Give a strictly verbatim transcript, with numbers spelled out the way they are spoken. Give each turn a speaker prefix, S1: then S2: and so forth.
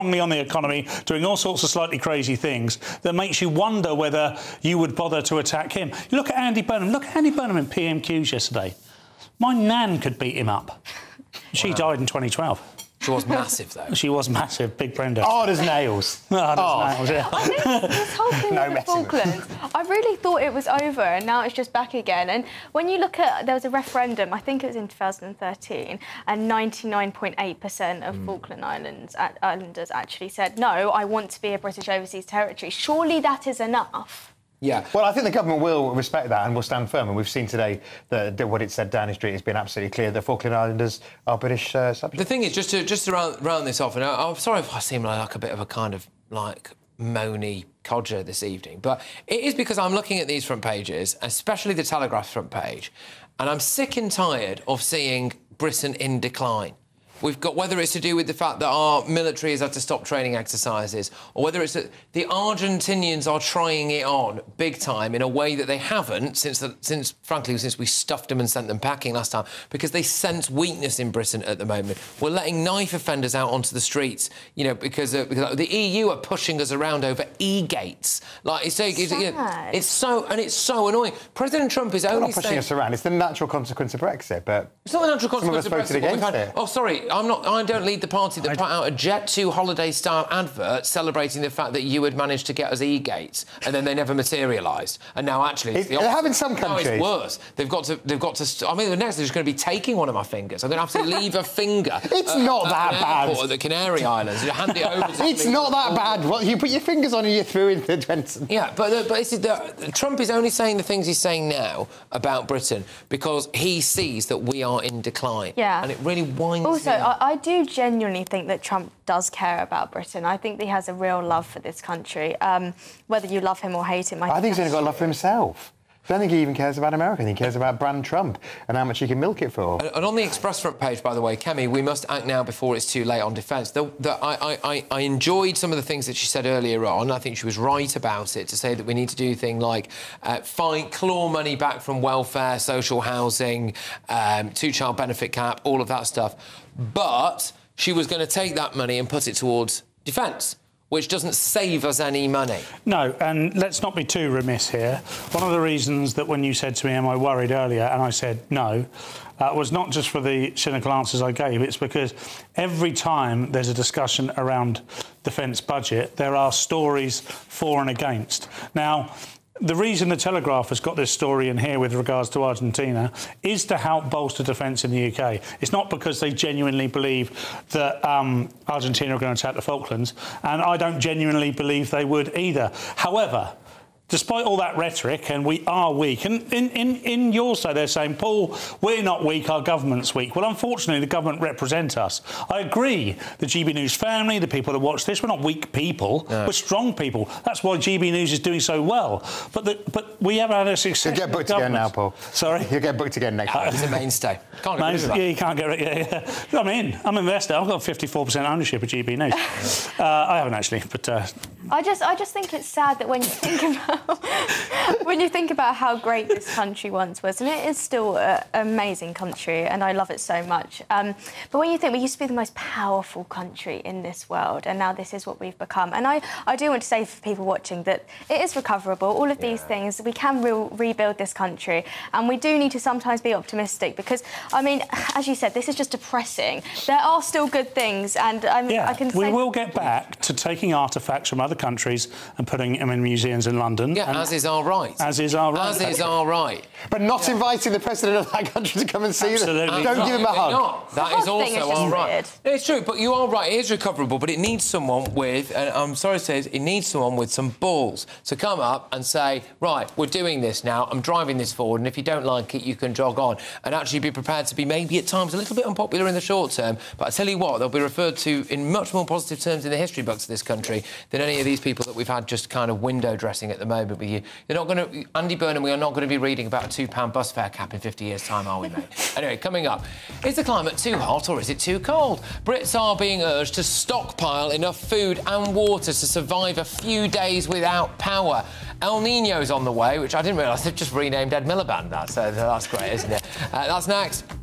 S1: on the economy, doing all sorts of slightly crazy things that makes you wonder whether you would bother to attack him. You look at Andy Burnham. Look at Andy Burnham in P M Qs yesterday. My nan could beat him up. She wow. died in twenty twelve.
S2: She was massive, though.
S1: She was massive, big Brenda.
S3: Hard as nails.
S1: Hard
S3: oh.
S1: as nails, yeah.
S4: I think this whole thing
S3: no
S4: with the Falklands, I really thought it was over and now it's just back again. And when you look at, there was a referendum, I think it was in two thousand thirteen, and ninety-nine point eight percent of mm. Falkland Islands, Islanders actually said, no, I want to be a British overseas territory. Surely that is enough.
S3: Yeah. Well, I think the government will respect that and will stand firm. And we've seen today that what it said, Downing Street, has been absolutely clear. The Falkland Islanders are British uh, subjects.
S2: The thing is, just to just to round, round this off, and I, I'm sorry if I seem like a bit of a kind of like moany codger this evening, but it is because I'm looking at these front pages, especially the Telegraph front page, and I'm sick and tired of seeing Britain in decline. We've got, whether it's to do with the fact that our military has had to stop training exercises, or whether it's that the Argentinians are trying it on big time in a way that they haven't since, the, since frankly, since we stuffed them and sent them packing last time, because they sense weakness in Britain at the moment. We're letting knife offenders out onto the streets, you know, because, uh, because the E U are pushing us around over e-gates. Like, it's, it's, you know, it's so, and it's so annoying. President Trump is
S3: They're
S2: only
S3: not pushing
S2: saying,
S3: us around. It's the natural consequence of Brexit, but
S2: it's not the natural consequence
S3: some of
S2: of
S3: us voted
S2: Brexit.
S3: against
S2: Had,
S3: it.
S2: oh, sorry. I'm not. I don't lead the party that
S1: I'd...
S2: put out a Jet two holiday-style advert celebrating the fact that you had managed to get us e-gates, and then they never materialised. And now, actually, it's
S3: it,
S2: the
S3: they have in some countries.
S2: No, it's worse. They've got to. They've got to. I mean, the next they're just going to be taking one of my fingers. I'm going to have to leave a finger.
S3: It's
S2: uh,
S3: not
S2: at
S3: that
S2: an
S3: bad.
S2: At the Canary Islands, you hand it over. to
S3: It's not that bad. Well, you put your fingers on and you threw into Dwenson.
S2: Yeah, but uh, but it's, uh, Trump is only saying the things he's saying now about Britain because he sees that we are in decline.
S4: Yeah,
S2: and it really winds.
S4: Also,
S2: me up.
S4: I, I do genuinely think that Trump does care about Britain. I think he has a real love for this country. Um, whether you love him or hate him, I,
S3: I think he's only got love for himself. I don't think he even cares about America. I think he cares about brand Trump and how much he can milk it for.
S2: And on the Express front page, by the way, Kemi, we must act now before it's too late on defence. The, the, I, I, I enjoyed some of the things that she said earlier on. I think she was right about it, to say that we need to do things like uh, fight, claw money back from welfare, social housing, um, two-child benefit cap, all of that stuff. But she was going to take that money and put it towards defence, which doesn't save us any money.
S1: No, and let's not be too remiss here. One of the reasons that when you said to me, am I worried earlier, and I said no, uh, was not just for the cynical answers I gave, it's because every time there's a discussion around defence budget, there are stories for and against. Now, the reason the Telegraph has got this story in here with regards to Argentina is to help bolster defence in the U K. It's not because they genuinely believe that um, Argentina are going to attack the Falklands, and I don't genuinely believe they would either. However, despite all that rhetoric, and we are weak, and in, in, in your side they're saying, Paul, we're not weak, our government's weak. Well, unfortunately, the government represent us. I agree, the G B News family, the people that watch this, we're not weak people, no. We're strong people. That's why G B News is doing so well. But the, but we have had a success.
S3: You'll get booked again now, Paul.
S1: Sorry?
S3: You'll get booked again next time.
S2: He's a mainstay. Can't get rid of that.
S1: Yeah, you can't get rid yeah, yeah. I'm in. I'm an investor. I've got fifty-four percent ownership of G B News. uh, I haven't actually, but... Uh,
S4: I just, I just think it's sad that when you think about... when you think about how great this country once was, and it is still an amazing country, and I love it so much. Um, but when you think we used to be the most powerful country in this world, and now this is what we've become. And I, I do want to say for people watching that it is recoverable. All of these yeah. things, we can re rebuild this country, and we do need to sometimes be optimistic because, I mean, as you said, this is just depressing. There are still good things, and I mean,
S1: yeah,
S4: I can
S1: we
S4: say...
S1: will get back to taking artefacts from other countries and putting them in museums in London.
S2: Yeah, as is our right.
S1: As is our right.
S2: As is our right.
S3: But not yeah. inviting the president of that country to come and see
S1: Absolutely.
S3: them. Don't
S2: not.
S3: give him a hug.
S2: Not. That is also
S4: is
S2: our right.
S4: weird.
S2: It's true, but you are right. It is recoverable, but it needs someone with, and I'm sorry to say, it needs someone with some balls to come up and say, right, we're doing this now. I'm driving this forward, and if you don't like it, you can jog on, and actually be prepared to be maybe at times a little bit unpopular in the short term. But I tell you what, they'll be referred to in much more positive terms in the history books of this country than any of these people that we've had just kind of window dressing at the moment with you. You're not going to, Andy Burnham, we are not going to be reading about a two pound bus fare cap in fifty years' time, are we, mate? Anyway, coming up, is the climate too hot or is it too cold? Brits are being urged to stockpile enough food and water to survive a few days without power. El Niño's on the way, which I didn't realise they've just renamed Ed Miliband that, so that's great, isn't it? Uh, that's next.